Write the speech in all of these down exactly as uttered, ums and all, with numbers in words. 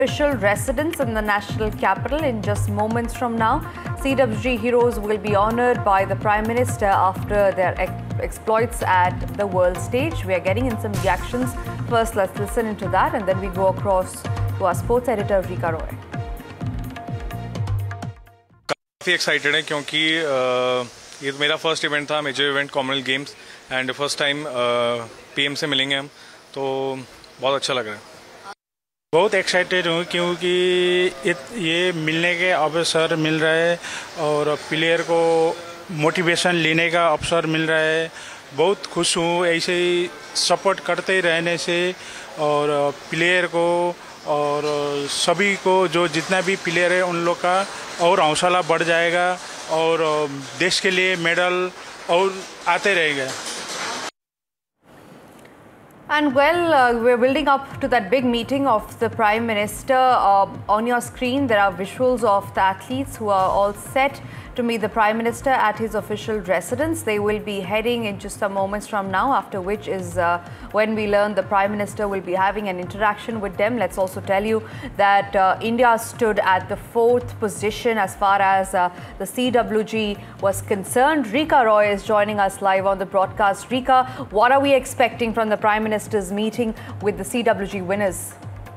Official residence in the national capital in just moments from now. C W G heroes will be honoured by the Prime Minister after their ex exploits at the world stage. We are getting in some reactions. First, let's listen into that and then we go across to our sports editor Rika Roy. काफ़ी excited है क्योंकि ये मेरा first event था, major event Commonwealth games and first time PM से मिलेंगे हम, तो बहुत अच्छा लग रहा है। बहुत एक्साइटेड हूँ क्योंकि ये मिलने के अवसर मिल रहा है और प्लेयर को मोटिवेशन लेने का अवसर मिल रहा है। बहुत खुश हूँ ऐसे ही सपोर्ट करते ही रहने से, और प्लेयर को और सभी को, जो जितना भी प्लेयर है उन लोग का और हौसला बढ़ जाएगा और देश के लिए मेडल और आते रहेंगे। And well, uh, we're building up to that big meeting of the Prime Minister. Uh, on your screen, there are visuals of the athletes who are all set to meet the Prime Minister at his official residence. They will be heading in just some moments from now, after which is uh, when we learn the Prime Minister will be having an interaction with them. Let's also tell you that uh, India stood at the fourth position as far as uh, the C W G was concerned. Rika Roy is joining us live on the broadcast. Rika, what are we expecting from the Prime Minister's meeting with the C W G winners?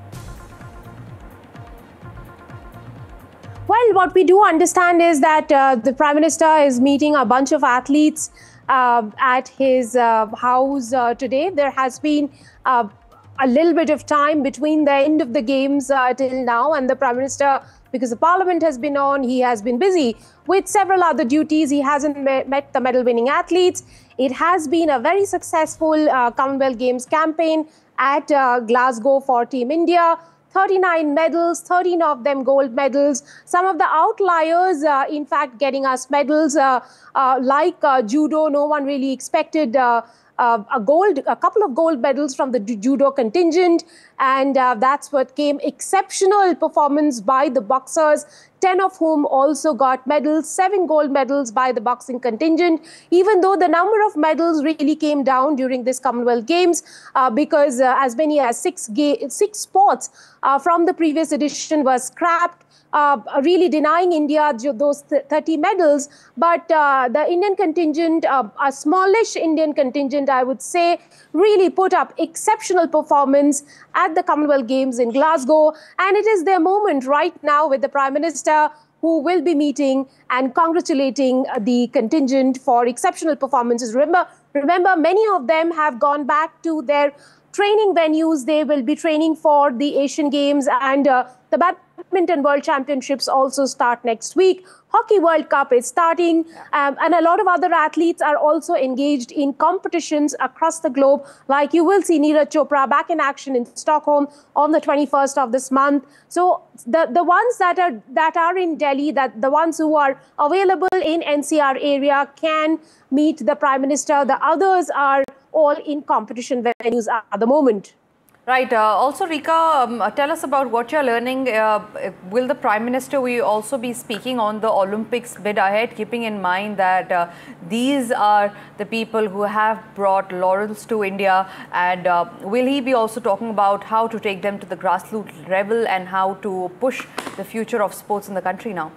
Well, what we do understand is that uh, the Prime Minister is meeting a bunch of athletes uh, at his uh, house uh, today. There has been uh, a little bit of time between the end of the games uh, till now, and the Prime Minister, because the Parliament has been on, he has been busy with several other duties. He hasn't met the medal-winning athletes. It has been a very successful uh, Commonwealth Games campaign at uh, Glasgow for Team India. thirty-nine medals, thirteen of them gold medals. Some of the outliers, uh, in fact, getting us medals uh, uh, like uh, judo. No one really expected uh, uh, a gold, a couple of gold medals from the judo contingent, and uh, that's what came. Exceptional performance by the boxers, ten of whom also got medals, seven gold medals by the boxing contingent, even though the number of medals really came down during this Commonwealth Games uh, because uh, as many as six, six sports uh, from the previous edition were scrapped, uh, really denying India those thirty medals. But uh, the Indian contingent, uh, a smallish Indian contingent, I would say, really put up exceptional performance at the Commonwealth Games in Glasgow. And it is their moment right now with the Prime Minister, who will be meeting and congratulating the contingent for exceptional performances. Remember, remember, many of them have gone back to their training venues. They will be training for the Asian Games, and uh, the Badminton World Championships also start next week. Hockey World Cup is starting, um, and a lot of other athletes are also engaged in competitions across the globe. Like you will see Neeraj Chopra back in action in Stockholm on the twenty-first of this month. So the, the ones that are that are in Delhi, that the ones who are available in N C R area can meet the Prime Minister. The others are all in competition venues at the moment. Right. Uh, also, Rika, um, tell us about what you're learning. Uh, will the Prime Minister will also be speaking on the Olympics bid ahead, keeping in mind that uh, these are the people who have brought laurels to India, and uh, will he be also talking about how to take them to the grassroots level and how to push the future of sports in the country now?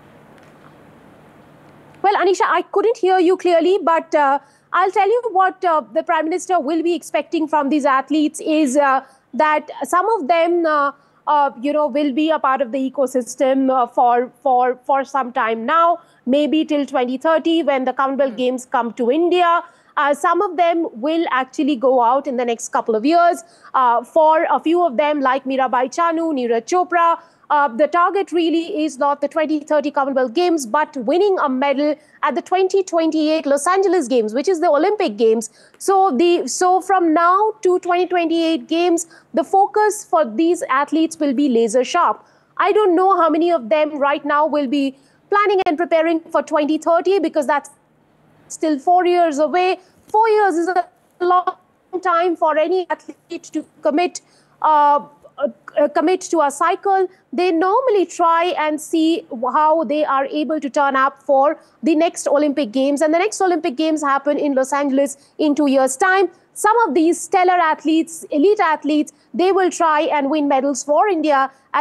Well, Anisha, I couldn't hear you clearly, but uh, I'll tell you what uh, the Prime Minister will be expecting from these athletes is uh, that some of them, uh, uh, you know, will be a part of the ecosystem uh, for for for some time now, maybe till twenty thirty when the Commonwealth mm. Games come to India. Uh, some of them will actually go out in the next couple of years. Uh, for a few of them, like Mirabai Chanu, Neeraj Chopra, Uh, the target really is not the twenty thirty Commonwealth Games, but winning a medal at the twenty twenty-eight Los Angeles Games, which is the Olympic Games. So the so from now to twenty twenty-eight Games, the focus for these athletes will be laser sharp. I don't know how many of them right now will be planning and preparing for twenty thirty, because that's still four years away. Four years is a long time for any athlete to commit. Uh, Uh, commit to a cycle. They normally try and see how they are able to turn up for the next Olympic Games, and the next Olympic Games happen in Los Angeles in two years' time. Some of these stellar athletes, elite athletes, they will try and win medals for India